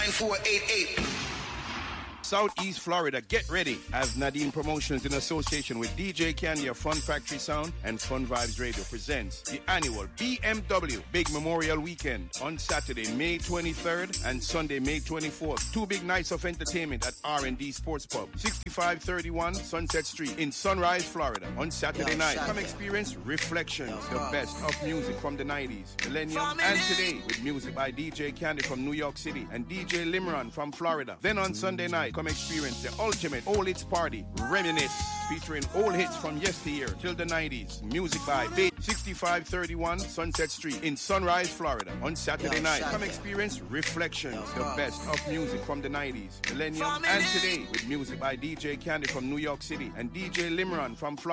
9488. Southeast Florida, get ready as Nadine Promotions in association with DJ Candy of Fun Factory Sound and Fun Vibes Radio presents the annual BMW Big Memorial Weekend on Saturday, May 23rd and Sunday, May 24th. 2 big nights of entertainment at R&D Sports Pub, 6531 Sunset Street in Sunrise, Florida on Saturday night. Come experience Reflections, the best of music from the 90s, millennium, and today with music by DJ Candy from New York City and DJ Limran from Florida. Then on Sunday night, come experience the ultimate old hits party, Reminisce, featuring old hits from yesteryear till the 90s. Music by 6531 Sunset Street in Sunrise, Florida on Saturday night. Come experience Reflections, the best of music from the 90s, millennium, and today with music by DJ Candy from New York City and DJ Limran from Florida.